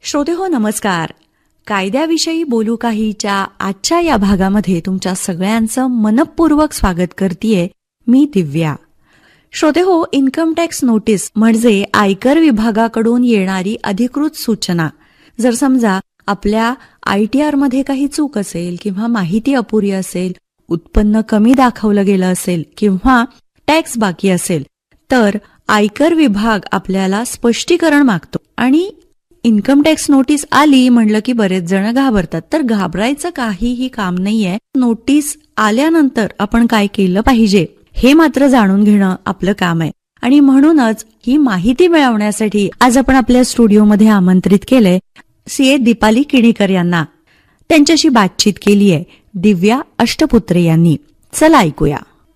श्रोते हो नमस्कार. कायद्याविषयी बोलू काहीच्या आजच्या या भागामध्ये तुमच्या सगळ्यांचं मनपूर्वक स्वागत करतेय मी दिव्या. श्रोते हो, इन्कम टॅक्स नोटीस म्हणजे आयकर विभागाकडून येणारी अधिकृत सूचना. जर समजा आपल्या ITR मध्ये काही चूक असेल किंवा माहिती अपुरी असेल, उत्पन्न कमी दाखवलं गेलं असेल किंवा टॅक्स बाकी असेल तर आयकर विभाग आपल्याला स्पष्टीकरण मागतो. आणि इन्कम टॅक्स नोटीस आली म्हणलं की बरेच जण घाबरतात. तर घाबरायचं काहीही काम नाहीये. नोटीस आल्यानंतर आपण काय केलं पाहिजे हे मात्र जाणून घेणं आपलं काम आहे. आणि म्हणूनच ही माहिती मिळवण्यासाठी आज आपण आपल्या स्टुडिओमध्ये आमंत्रित केलंय CA दीपाली किणीकर यांना. त्यांच्याशी बातचीत केली आहे दिव्या अष्टपुत्रे यांनी. चला ऐकूया.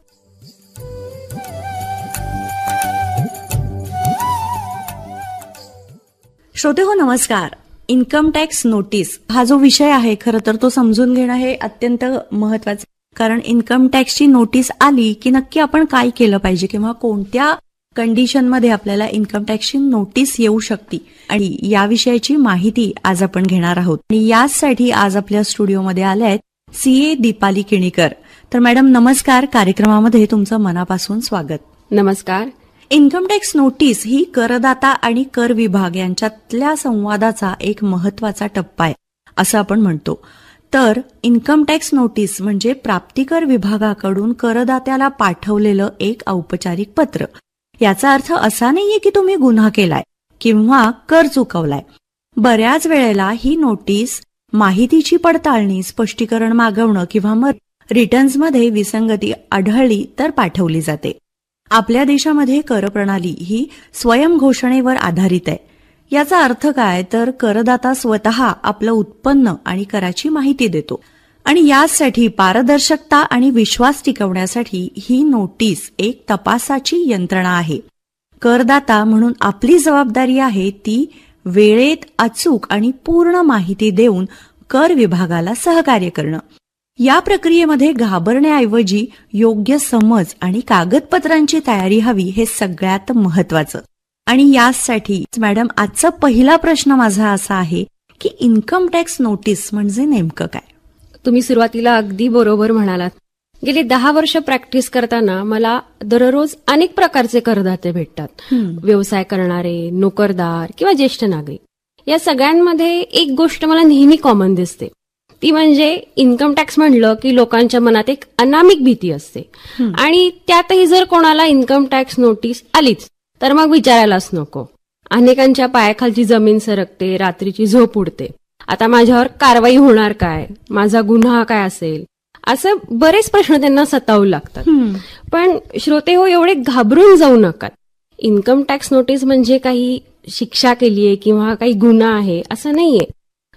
श्रोते हो नमस्कार. इन्कम टॅक्स नोटीस हा जो विषय आहे खरं तर तो समजून घेणं हे अत्यंत महत्वाचं. कारण इन्कम टॅक्सची नोटीस आली की नक्की आपण काय केलं पाहिजे किंवा कोणत्या कंडिशनमध्ये आपल्याला इन्कम टॅक्सची नोटीस येऊ शकते आणि याविषयीची माहिती आज आपण घेणार आहोत. आणि यासाठी आज आपल्या स्टुडिओमध्ये आल्या आहेत CA दीपाली किणीकर. तर मॅडम नमस्कार. कार्यक्रमामध्ये तुमचं मनापासून स्वागत. नमस्कार. इन्कम टॅक्स नोटीस ही करदाता आणि कर विभाग यांच्यातल्या संवादाचा एक महत्वाचा टप्पा आहे असं आपण म्हणतो. तर इन्कम टॅक्स नोटीस म्हणजे प्राप्तिकर विभागाकडून करदात्याला पाठवलेलं एक औपचारिक पत्र. याचा अर्थ असा नाहीये की तुम्ही गुन्हा केलाय किंवा कर चुकवलाय. बऱ्याच वेळेला ही नोटीस माहितीची पडताळणी, स्पष्टीकरण मागवणं किंवा मग रिटर्न्समध्ये विसंगती आढळली तर पाठवली जाते. आपल्या देशामध्ये कर प्रणाली ही स्वयंघोषणेवर आधारित आहे. याचा अर्थ काय तर करदाता स्वतः आपलं उत्पन्न आणि कराची माहिती देतो. आणि यासाठी पारदर्शकता आणि विश्वास टिकवण्यासाठी ही नोटीस एक तपासाची यंत्रणा आहे. करदाता म्हणून आपली जबाबदारी आहे ती वेळेत अचूक आणि पूर्ण माहिती देऊन कर विभागाला सहकार्य करणं. या प्रक्रियेमध्ये घाबरण्याऐवजी योग्य समज आणि कागदपत्रांची तयारी हवी हे सगळ्यात महत्वाचं. आणि यासाठी मॅडम आजचा पहिला प्रश्न माझा असा आहे की इन्कम टॅक्स नोटीस म्हणजे नेमकं काय? तुम्ही सुरुवातीला अगदी बरोबर म्हणालात. गेली 10 वर्ष प्रॅक्टिस करताना मला दररोज अनेक प्रकारचे करदाते भेटतात. व्यवसाय करणारे, नोकरदार किंवा ज्येष्ठ नागरिक. या सगळ्यांमध्ये एक गोष्ट मला नेहमी कॉमन दिसते. ती म्हणजे इन्कम टॅक्स म्हणलं की लोकांच्या मनात एक अनामिक भीती असते. आणि त्यातही जर कोणाला इन्कम टॅक्स नोटीस आलीच तर मग विचारायलाच नको. अनेकांच्या पायाखालची जमीन सरकते, रात्रीची झोप उडते. आता माझ्यावर कारवाई होणार काय, माझा गुन्हा काय असेल, असं बरेच प्रश्न त्यांना सतावू लागतात. पण श्रोते हो, एवढे घाबरून जाऊ नका. इन्कम टॅक्स नोटीस म्हणजे काही शिक्षा केलीये किंवा काही गुन्हा आहे असं नाहीये.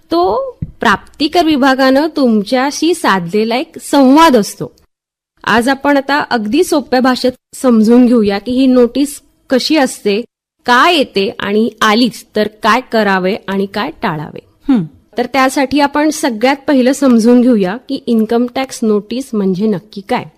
तो प्राप्तिकर विभागानं तुमच्याशी साधलेला एक संवाद असतो. आज आपण आता अगदी सोप्या भाषेत समजून घेऊया की ही नोटीस कशी असते, काय येते आणि आलीच तर काय करावे आणि काय टाळावे. तर त्यासाठी आपण सगळ्यात पहिलं समजून घेऊया की इन्कम टॅक्स नोटीस म्हणजे नक्की काय.